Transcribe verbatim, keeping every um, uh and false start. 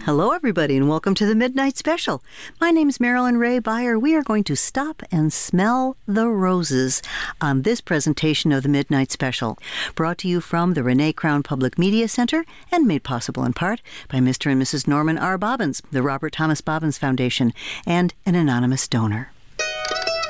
Hello, everybody, and welcome to the Midnight Special. My name's Marilyn Ray Beyer. We are going to stop and smell the roses on this presentation of the Midnight Special, brought to you from the Renee Crown Public Media Center and made possible in part by Mister and Missus Norman R. Bobbins, the Robert Thomas Bobbins Foundation, and an anonymous donor.